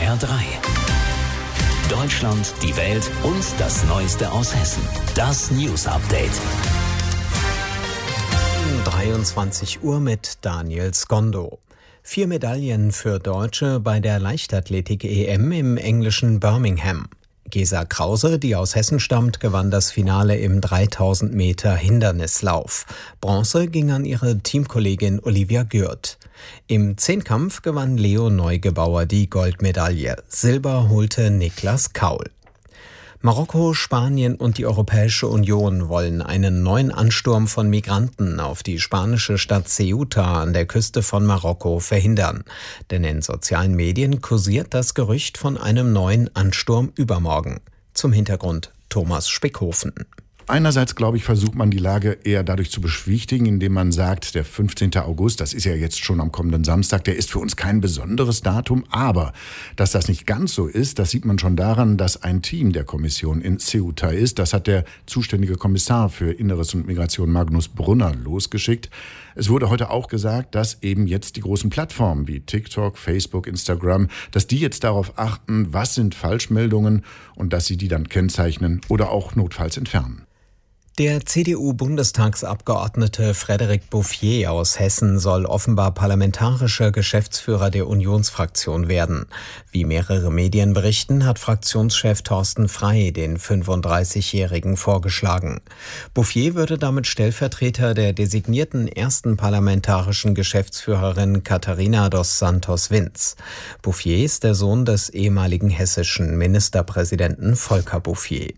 HR3. Deutschland, die Welt und das Neueste aus Hessen. Das News Update. 23 Uhr mit Daniel Skondo. 4 Medaillen für Deutsche bei der Leichtathletik-EM im englischen Birmingham. Gesa Krause, die aus Hessen stammt, gewann das Finale im 3000 Meter Hindernislauf. Bronze ging an ihre Teamkollegin Olivia Gürt. Im Zehnkampf gewann Leo Neugebauer die Goldmedaille. Silber holte Niklas Kaul. Marokko, Spanien und die Europäische Union wollen einen neuen Ansturm von Migranten auf die spanische Stadt Ceuta an der Küste von Marokko verhindern. Denn in sozialen Medien kursiert das Gerücht von einem neuen Ansturm übermorgen. Zum Hintergrund Thomas Spickhofen. Einerseits, glaube ich, versucht man die Lage eher dadurch zu beschwichtigen, indem man sagt, der 15. August, das ist ja jetzt schon am kommenden Samstag, der ist für uns kein besonderes Datum. Aber dass das nicht ganz so ist, das sieht man schon daran, dass ein Team der Kommission in Ceuta ist. Das hat der zuständige Kommissar für Inneres und Migration Magnus Brunner losgeschickt. Es wurde heute auch gesagt, dass eben jetzt die großen Plattformen wie TikTok, Facebook, Instagram, dass die jetzt darauf achten, was sind Falschmeldungen und dass sie die dann kennzeichnen oder auch notfalls entfernen. Der CDU-Bundestagsabgeordnete Frédéric Bouffier aus Hessen soll offenbar parlamentarischer Geschäftsführer der Unionsfraktion werden. Wie mehrere Medien berichten, hat Fraktionschef Thorsten Frey den 35-Jährigen vorgeschlagen. Bouffier würde damit Stellvertreter der designierten ersten parlamentarischen Geschäftsführerin Katharina dos Santos Vinz. Bouffier ist der Sohn des ehemaligen hessischen Ministerpräsidenten Volker Bouffier.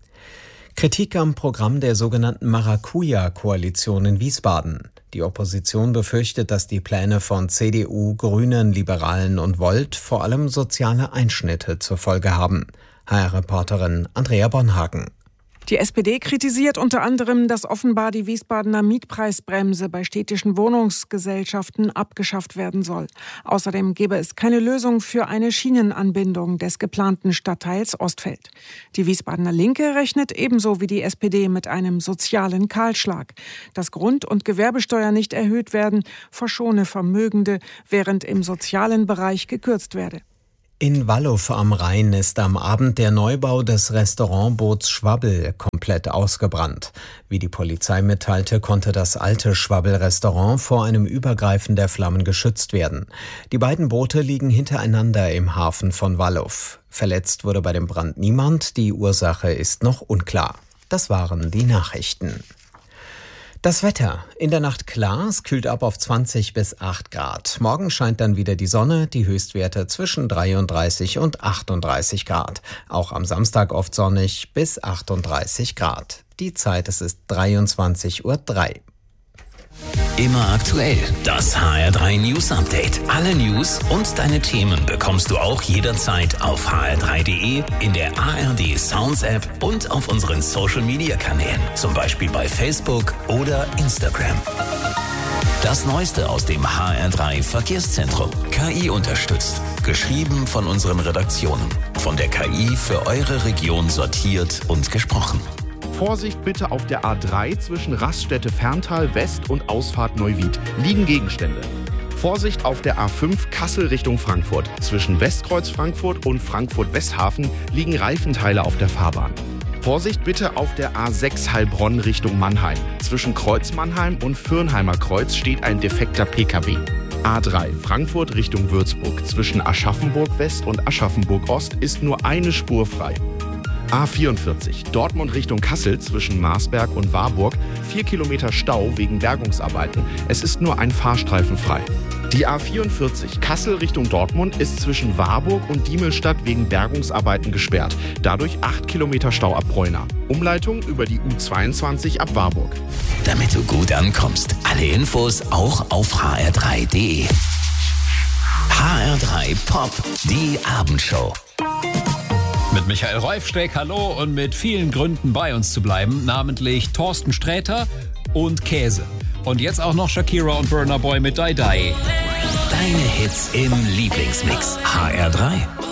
Kritik am Programm der sogenannten Maracuja-Koalition in Wiesbaden. Die Opposition befürchtet, dass die Pläne von CDU, Grünen, Liberalen und Volt vor allem soziale Einschnitte zur Folge haben. HR-Reporterin Andrea Bonhagen. Die SPD kritisiert unter anderem, dass offenbar die Wiesbadener Mietpreisbremse bei städtischen Wohnungsgesellschaften abgeschafft werden soll. Außerdem gebe es keine Lösung für eine Schienenanbindung des geplanten Stadtteils Ostfeld. Die Wiesbadener Linke rechnet ebenso wie die SPD mit einem sozialen Kahlschlag. Dass Grund- und Gewerbesteuer nicht erhöht werden, verschone Vermögende, während im sozialen Bereich gekürzt werde. In Wallow am Rhein ist am Abend der Neubau des Restaurantboots Schwabbel komplett ausgebrannt. Wie die Polizei mitteilte, konnte das alte Schwabbel-Restaurant vor einem Übergreifen der Flammen geschützt werden. Die beiden Boote liegen hintereinander im Hafen von Wallow. Verletzt wurde bei dem Brand niemand, die Ursache ist noch unklar. Das waren die Nachrichten. Das Wetter. In der Nacht klar, es kühlt ab auf 20 bis 8 Grad. Morgen scheint dann wieder die Sonne, die Höchstwerte zwischen 33 und 38 Grad. Auch am Samstag oft sonnig bis 38 Grad. Die Zeit, es ist 23:03 Uhr. Immer aktuell. Das HR3 News Update. Alle News und deine Themen bekommst du auch jederzeit auf hr3.de, in der ARD Sounds App und auf unseren Social Media Kanälen. Zum Beispiel bei Facebook oder Instagram. Das Neueste aus dem HR3 Verkehrszentrum. KI unterstützt. Geschrieben von unseren Redaktionen. Von der KI für eure Region sortiert und gesprochen. Vorsicht bitte auf der A3 zwischen Raststätte Ferntal West und Ausfahrt Neuwied. Liegen Gegenstände. Vorsicht auf der A5 Kassel Richtung Frankfurt. Zwischen Westkreuz Frankfurt und Frankfurt Westhafen liegen Reifenteile auf der Fahrbahn. Vorsicht bitte auf der A6 Heilbronn Richtung Mannheim. Zwischen Kreuz Mannheim und Fürnheimer Kreuz steht ein defekter PKW. A3 Frankfurt Richtung Würzburg. Zwischen Aschaffenburg West und Aschaffenburg Ost ist nur eine Spur frei. A44 Dortmund Richtung Kassel zwischen Marsberg und Warburg. 4 Kilometer Stau wegen Bergungsarbeiten. Es ist nur ein Fahrstreifen frei. Die A44 Kassel Richtung Dortmund ist zwischen Warburg und Diemelstadt wegen Bergungsarbeiten gesperrt. Dadurch 8 Kilometer Stau ab Bräuna. Umleitung über die U22 ab Warburg. Damit du gut ankommst. Alle Infos auch auf hr3.de. HR3 Pop, die Abendshow. Mit Michael Reufsteck, hallo, und mit vielen Gründen bei uns zu bleiben, namentlich Thorsten Sträter und Käse. Und jetzt auch noch Shakira und Burna Boy mit Die Die. Deine Hits im Lieblingsmix. HR3.